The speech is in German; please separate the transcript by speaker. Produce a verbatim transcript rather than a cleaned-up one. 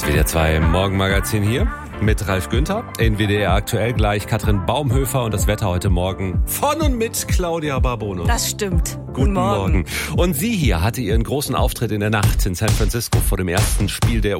Speaker 1: W D R zwei Morgenmagazin hier mit Ralf Günther. In W D R aktuell gleich Katrin Baumhöfer und das Wetter heute Morgen von und mit Claudia Barbono.
Speaker 2: Das stimmt.
Speaker 1: Guten Morgen. Morgen. Und sie hier hatte ihren großen Auftritt in der Nacht in San Francisco vor dem ersten Spiel der